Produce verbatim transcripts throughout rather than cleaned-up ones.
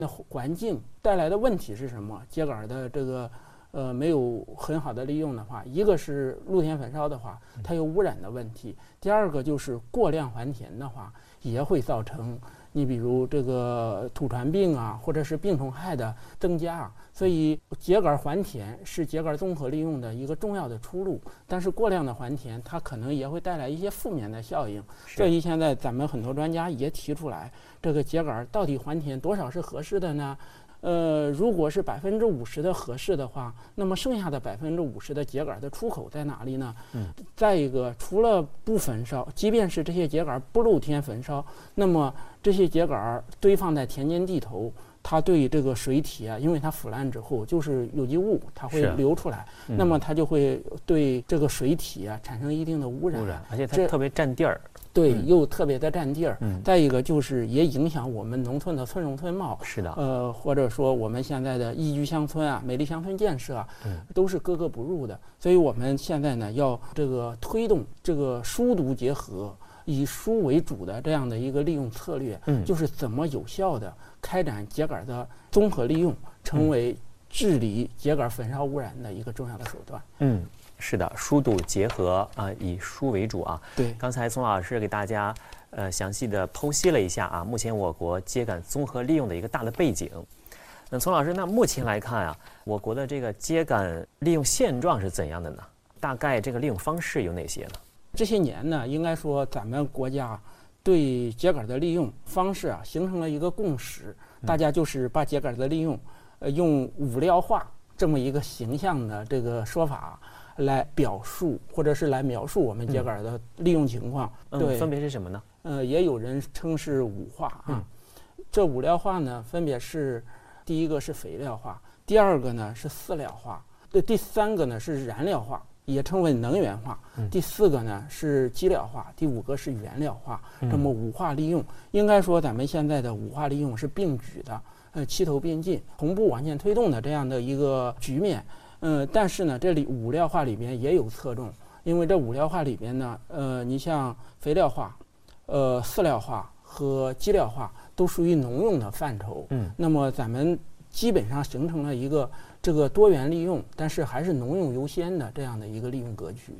那环境带来的问题是什么？秸秆的这个呃没有很好的利用的话，一个是露天焚烧的话，它有污染的问题；第二个就是过量还田的话，也会造成你比如这个土传病啊，或者是病虫害的增加。所以秸秆还田是秸秆综合利用的一个重要的出路，但是过量的还田，它可能也会带来一些负面的效应。所以现在咱们很多专家也提出来，这个秸秆到底还田多少是合适的呢？呃，如果是百分之五十的合适的话，那么剩下的百分之五十的秸秆的出口在哪里呢？嗯，再一个，除了不焚烧，即便是这些秸秆不露天焚烧，那么这些秸秆堆放在田间地头，它对这个水体啊，因为它腐烂之后就是有机物，它会流出来，嗯、那么它就会对这个水体啊产生一定的污染， 污染，而且它特别占地儿。 对，又特别的占地儿。嗯，再一个就是也影响我们农村的村容村貌。 是的。 呃，或者说我们现在的宜居乡村啊、美丽乡村建设啊，嗯，都是格格不入的。所以我们现在呢，要这个推动这个疏毒结合，以疏为主的这样的一个利用策略。嗯，就是怎么有效的开展秸秆的综合利用，成为治理秸秆焚烧污染的一个重要的手段。 嗯。是的，疏堵结合啊、呃，以疏为主啊。 对， 刚才宗老师给大家呃详细的剖析了一下啊，目前我国秸秆综合利用的一个大的背景。那宗老师，那目前来看啊，我国的这个秸秆利用现状是怎样的呢？大概这个利用方式有哪些呢？ 这些年呢，应该说咱们国家对秸秆的利用方式啊，形成了一个共识，大家就是把秸秆的利用，呃，用五料化这么一个形象的这个说法来表述，或者是来描述我们秸秆的利用情况。 嗯、 对， 分别是什么呢？ 呃，也有人称是五化啊。嗯、这五料化呢，分别是第一个是肥料化，第二个呢是饲料化，对，第三个呢是燃料化，也称为能源化。嗯、第四个呢是基料化，第五个是原料化。这么五化利用，应该说咱们现在的五化利用是并举的，呃，齐头并进，同步往前推动的这样的一个局面。呃，但是呢，这里五料化里边也有侧重，因为这五料化里边呢，呃，你像肥料化、呃饲料化和基料化都属于农用的范畴。嗯，那么咱们基本上形成了一个这个多元利用，但是还是农用优先的这样的一个利用格局。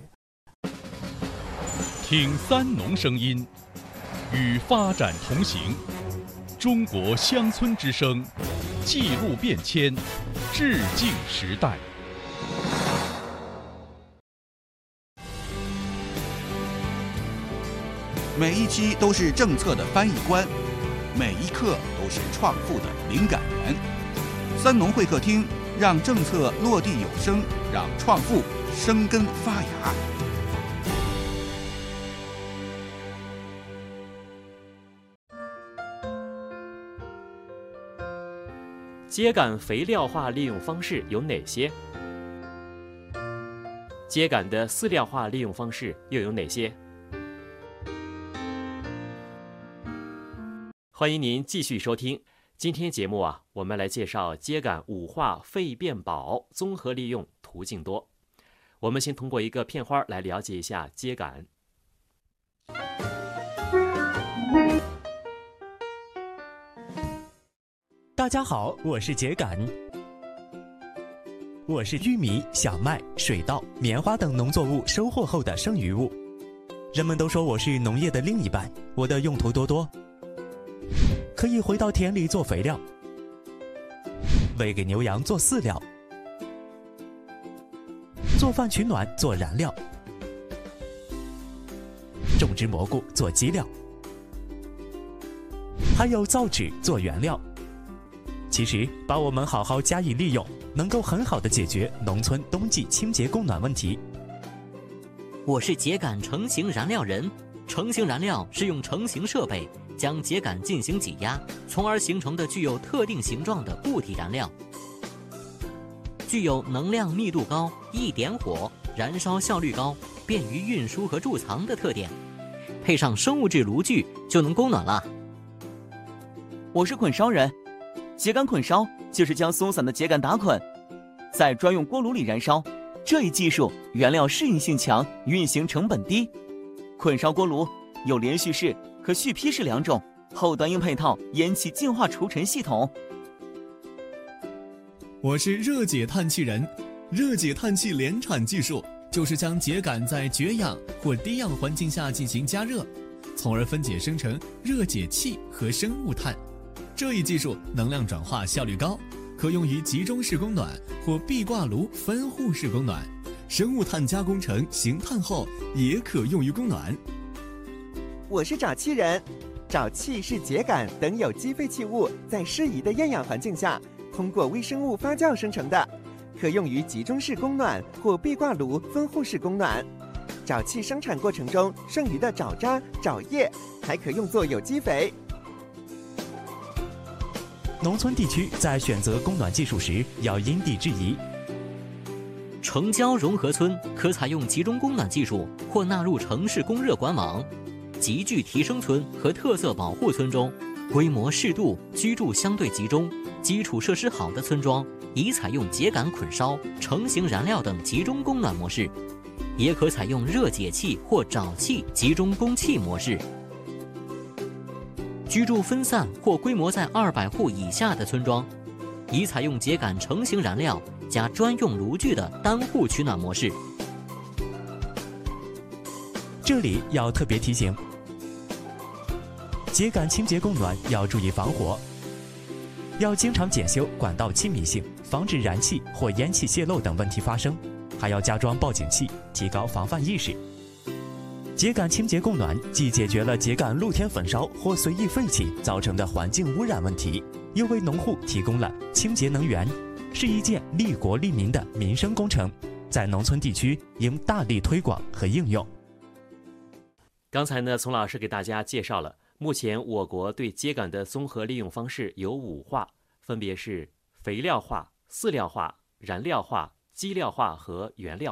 听三农声音，与发展同行。中国乡村之声，记录变迁，致敬时代。 每一期都是政策的翻译官，每一刻都是创富的灵感源。三农会客厅，让政策落地有声，让创富生根发芽。 秸秆肥料化利用方式有哪些？秸秆的饲料化利用方式又有哪些？欢迎您继续收听今天节目啊，我们来介绍秸秆五化废变宝综合利用途径多。我们先通过一个片花来了解一下秸秆。 大家好，我是秸秆。我是玉米、小麦、水稻、棉花等农作物收获后的剩余物。人们都说我是农业的另一半，我的用途多多。可以回到田里做肥料，喂给牛羊做饲料，做饭取暖做燃料，种植蘑菇做基料，还有造纸做原料。其实把我们好好加以利用，能够很好的解决农村冬季清洁供暖问题。 我是秸秆成型燃料人。成型燃料是用成型设备将秸秆进行挤压，从而形成的具有特定形状的固体燃料，具有能量密度高、易点火、燃烧效率高、便于运输和贮藏的特点，配上生物质炉具就能供暖了。 我是捆烧人，秸秆捆烧就是将松散的秸秆打捆，在专用锅炉里燃烧。这一技术原料适应性强，运行成本低。捆烧锅炉有连续式和续劈式两种，后端应配套烟气净化除尘系统， 我是热解碳气人。热解碳气联产技术就是将秸秆在绝氧或低氧环境下进行加热，从而分解生成热解气和生物碳。这一技术能量转化效率高，可用于集中式供暖或壁挂炉分户式供暖。生物碳加工成型碳后，也可用于供暖。 我是沼气人。沼气是秸秆等有机废弃物在适宜的厌氧环境下通过微生物发酵生成的，可用于集中式供暖或壁挂炉分户式供暖。沼气生产过程中剩余的沼渣、沼液还可用作有机肥。 农村地区在选择供暖技术时要因地制宜。 城郊融合村可采用集中供暖技术或纳入城市供热管网。集聚提升村和特色保护村中，规模适度、居住相对集中、基础设施好的村庄，宜采用秸秆捆烧、成型燃料等集中供暖模式，也可采用热解气或沼气集中供气模式。居住分散或规模在二百户以下的村庄，宜采用秸秆成型燃料加专用炉具的单户取暖模式。 这里要特别提醒，秸秆清洁供暖要注意防火，要经常检修管道气密性，防止燃气或烟气泄漏等问题发生，还要加装报警器，提高防范意识。秸秆清洁供暖既解决了秸秆露天焚烧或随意废弃造成的环境污染问题，又为农户提供了清洁能源，是一件利国利民的民生工程，在农村地区应大力推广和应用。 刚才呢，丛老师给大家介绍了目前我国对秸秆的综合利用方式有五化，分别是肥料化、饲料化、燃料化、基料化和原料